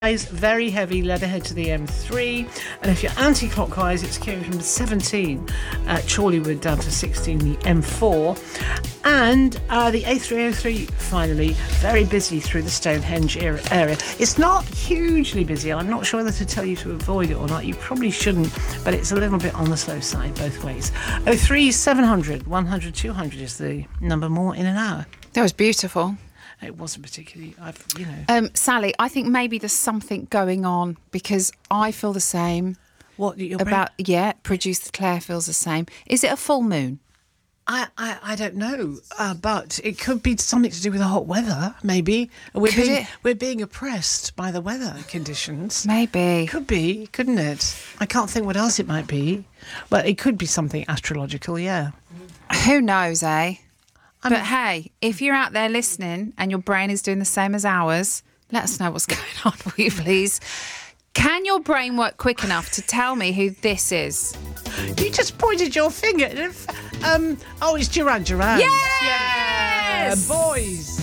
Very heavy, led ahead to the M3, and if you're anti-clockwise, it's carrying from 17 at Chorleywood down to 16 the M4, and the A303 finally very busy through the Stonehenge area. It's not hugely busy. I'm not sure whether to tell you to avoid it or not. You probably shouldn't, but it's a little bit on the slow side both ways. 03 700 100 200 is the number. More in an hour. That was beautiful. It wasn't particularly, Sally, I think maybe there's something going on because I feel the same. What your Producer Claire feels the same. Is it a full moon? I don't know, but it could be something to do with the hot weather. Maybe we're being oppressed by the weather conditions. Maybe could be, couldn't it? I can't think what else it might be, but it could be something astrological. Yeah, who knows, eh? But hey, if you're out there listening and your brain is doing the same as ours, let us know what's going on, will you please? Can your brain work quick enough to tell me who this is? You just pointed your finger. It's Duran Duran. Yes! Yeah, boys.